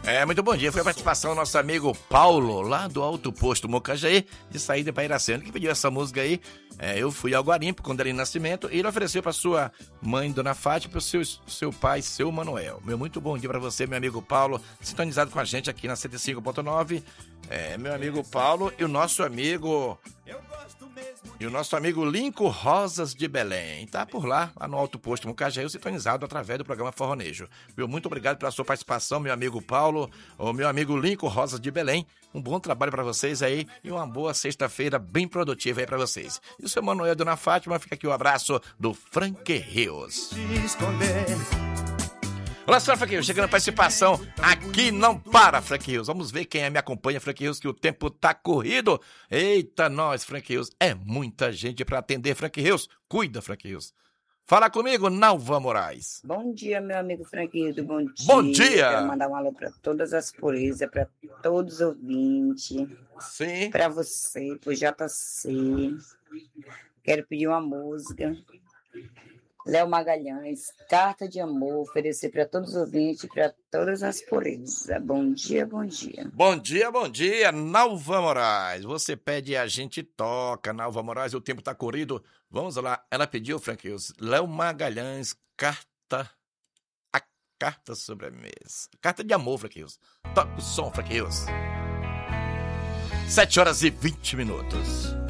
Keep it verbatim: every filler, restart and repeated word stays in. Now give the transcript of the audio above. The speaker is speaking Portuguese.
É, muito bom dia. Foi a participação do nosso amigo Paulo, lá do Alto Posto Mocajaí, de saída para Iracema, que pediu essa música aí. É, eu fui ao Guarimpo com Dali Nascimento e ele ofereceu para sua mãe, Dona Fátima, e para o seu, seu pai, seu Manuel. Meu muito bom dia para você, meu amigo Paulo, sintonizado com a gente aqui na cento e cinco ponto nove. É, meu amigo Paulo e o nosso amigo... E o nosso amigo Linco Rosas de Belém. Tá por lá, lá no Alto Posto Mocajaí, sintonizado através do programa Forronejo. Meu muito obrigado pela sua participação, meu amigo Paulo, o meu amigo Linco Rosas de Belém. Um bom trabalho para vocês aí e uma boa sexta-feira bem produtiva aí para vocês. E o seu Manuel e Dona Fátima, fica aqui o abraço do Frank Rios. Olá, senhora Frank Rios, chegando a participação aqui não para, Frank Rios. Vamos ver quem é, me acompanha, Frank Rios, que o tempo tá corrido. Eita, nós, Frank Rios, é muita gente para atender, Frank Rios. Cuida, Frank Rios. Fala comigo, Nalva Moraes. Bom dia, meu amigo Franquildo, bom dia. Bom dia. Quero mandar um alô para todas as purezas, para todos os ouvintes. Sim. Para você, pro J C. Quero pedir uma música. Léo Magalhães, Carta de Amor, oferecer para todos os ouvintes, para todas as purezas. Bom dia, bom dia. Bom dia, bom dia, Nalva Moraes. Você pede e a gente toca, Nalva Moraes, o tempo tá corrido. Vamos lá, ela pediu, Frank Rios, Léo Magalhães, Carta... A Carta sobre a Mesa. Carta de Amor, Frank Rios. Toca o som, Frank Rios. Sete horas e vinte minutos.